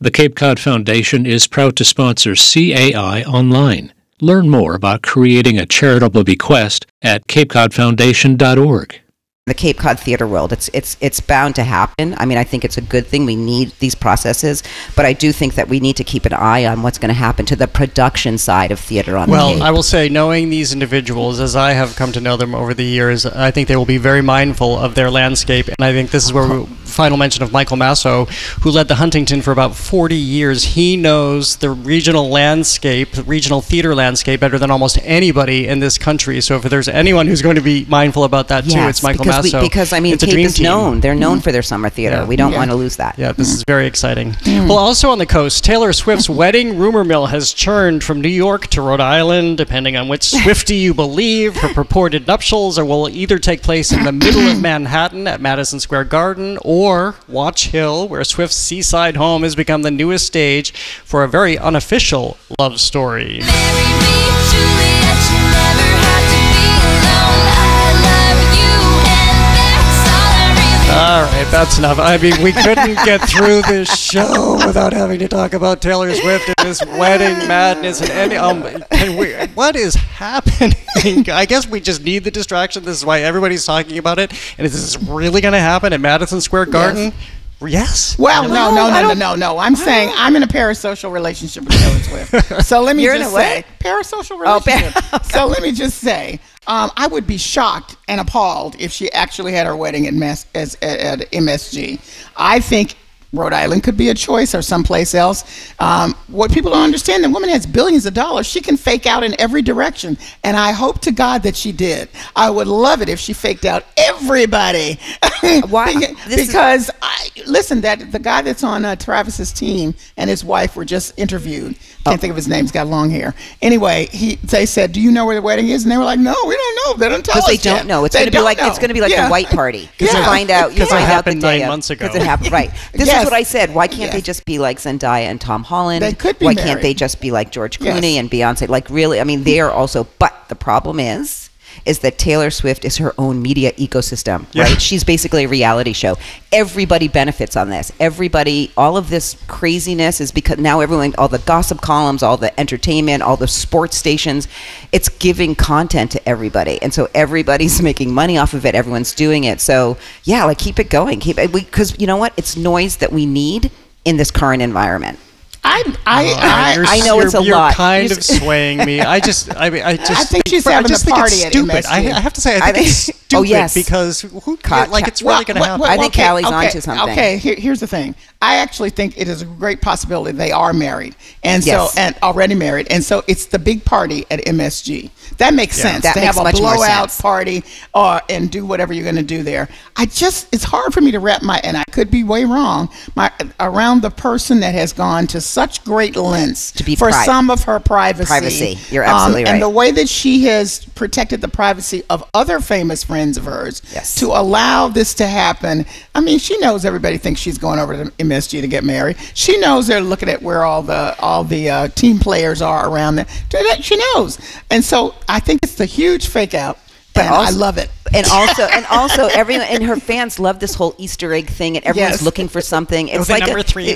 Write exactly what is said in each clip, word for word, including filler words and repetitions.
The Cape Cod Foundation is proud to sponsor C A I Online. Learn more about creating a charitable bequest at cape cod foundation dot org. The Cape Cod theater world, it's it's it's bound to happen. I mean, I think it's a good thing. We need these processes, but I do think that we need to keep an eye on what's going to happen to the production side of theater on well, the Cape. I will say, knowing these individuals, as I have come to know them over the years, I think they will be very mindful of their landscape, and I think this is where we, final mention of Michael Masso, who led the Huntington for about forty years. He knows the regional landscape, the regional theater landscape, better than almost anybody in this country. So if there's anyone who's going to be mindful about that, too, yes, it's Michael because Masso. We, because, I mean, it's Cape is team. known. They're known mm. for their summer theater. Yeah. We don't yeah. want to lose that. Yeah, this mm. is very exciting. Mm. Well, also on the coast, Taylor Swift's wedding rumor mill has churned from New York to Rhode Island, depending on which Swiftie you believe. Her purported nuptials are, will either take place in the middle of Manhattan at Madison Square Garden or Watch Hill, where Swift's seaside home has become the newest stage for a very unofficial love story. Marry me, Juliet, you never had to be alone. I love you, and that's all I really All right, that's enough. I mean, we couldn't get through this show without having to talk about Taylor Swift and this wedding madness and any. Um, can we, what is happening? I guess we just need the distraction. This is why everybody's talking about it. And is this really going to happen at Madison Square Garden? Yes. Yes. Well, Really? no, no, no, no, no, no. I'm saying I'm in a parasocial relationship with Taylor Swift. So let me You're in just a what? say, parasocial Oh, relationship. par- So let me just say, um, I would be shocked and appalled if she actually had her wedding at, Mass, as, at, at M S G. I think Rhode Island could be a choice or someplace else. Um, what people don't understand, the woman has billions of dollars. She can fake out in every direction. And I hope to God that she did. I would love it if she faked out everybody. Why? Be- This is- because, I, listen, that the guy that's on uh, Travis's team and his wife were just interviewed. Can't think of his name. He's got long hair. Anyway, he they said, "Do you know where the wedding is?" And they were like, "No, we don't know. They don't tell us Because they don't yet." know. It's They going to be don't like know. it's going to be like Yeah. the white party. Yeah. You find out. You Because it find out the happened day nine of- months ago. Because it happened. Right. This Yes. is what I said. Why can't they Yes. just be like Zendaya and Tom Holland? They could be Why married. can't they just be like George Clooney Yes. and Beyonce? Like really? I mean, they are also. But the problem is. is that Taylor Swift is her own media ecosystem, Yeah. right? She's basically a reality show. Everybody benefits on this. Everybody, all of this craziness is because now everyone, all the gossip columns, all the entertainment, all the sports stations, it's giving content to everybody. And so everybody's making money off of it. Everyone's doing it. So yeah, like keep it going. Keep it, because you know what? It's noise that we need in this current environment. I, I, Uh, I, you're, I know you're, it's a you're lot. kind You're of s- swaying me. I just, I mean, I just. I think she's I having just a think party it's at stupid. M S G. I, I have to say, I I think it's think- stupid oh, yes. because who, Ca- like it's really going to happen. I think Callie's onto something. Okay, here, here's the thing. I actually think it is a great possibility they are married, and Yes. so and already married, and so it's the big party at M S G. That makes Yeah. sense That to makes have a much more blowout sense. party, or and do whatever you're going to do there. I just it's hard for me to wrap my and I could be way wrong. My around the person that has gone to such great lengths To be for pri- some of her privacy. Privacy. You're absolutely um, And right. the way that she has protected the privacy of other famous friends of hers Yes. to allow this to happen. I mean, she knows everybody thinks she's going over to M S G to get married. She knows they're looking at where all the all the uh, team players are around there. She knows, and so I think it's the huge fake out. But and also- I love it. And also, and also, everyone and her fans love this whole Easter egg thing, and everyone's Yes. looking for something. It's With the like number a, three.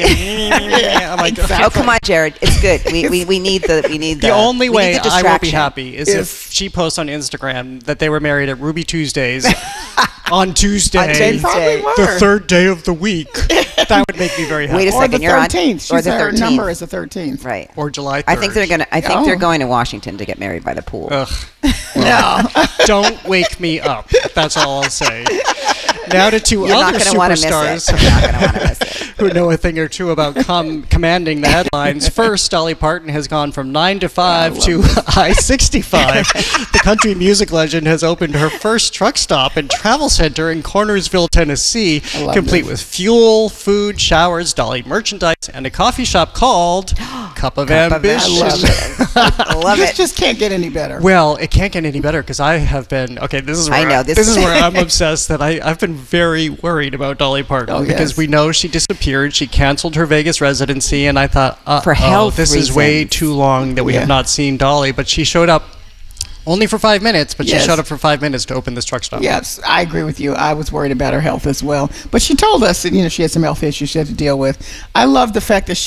Yeah, I'm like, exactly. Oh come on, Jared! It's good. We we, we need the we need the, The only we way need the I will be distraction. happy is Is- if she posts on Instagram that they were married at Ruby Tuesdays on Tuesday, On Tuesday. Probably were. the third day of the week. That would make me very happy. Wait a Or second, the you're on- thirteenth. or She's the her thirteenth. number is the thirteenth. Right. Or July third. I think they're gonna. I think Oh. they're going to Washington to get married by the pool. Ugh. No. Don't wake me up. That's all I'll say. Now to two You're not other going to want to miss superstars it. You're not going to want to miss it. who know a thing or two about com- commanding the headlines. First, Dolly Parton has gone from nine to five to I sixty-five. The country music legend has opened her first truck stop and travel center in Cornersville, Tennessee, love complete this. with fuel, food, showers, Dolly merchandise, and a coffee shop called Cup of Cup of Ambition. I love it. I love This it. just can't get any better. Well, it can't get any better because I have been okay. This is where I know, this this, is- is where I'm obsessed. That I I've been very worried about Dolly Parton Oh, because yes. we know she disappeared. She canceled her Vegas residency, and I thought, uh, For oh, health this is way reasons. too long that we Yeah. have not seen Dolly. But she showed up only for five minutes. But Yes. she showed up for five minutes to open this truck stop. Yes, I agree with you. I was worried about her health as well. But she told us that, you know, she had some health issues she had to deal with. I love the fact that she